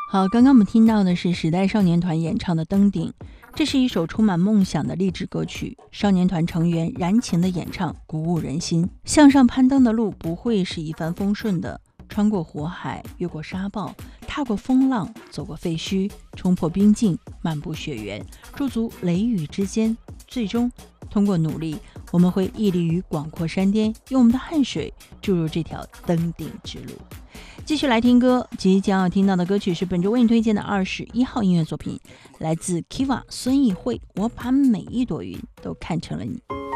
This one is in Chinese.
好，刚刚我们听到的是时代少年团演唱的《登顶》，这是一首充满梦想的励志歌曲。少年团成员燃情的演唱鼓舞人心，向上攀登的路不会是一帆风顺的，穿过火海，越过沙暴，踏过风浪，走过废墟，冲破冰境，漫步雪原，驻足雷雨之间，最终通过努力，我们会屹立于广阔山巅，用我们的汗水注入这条登顶之路。继续来听歌，即将要听到的歌曲是本周为你推荐的21号音乐作品，来自 Kiva 孙艺慧，我把每一朵云都看成了你。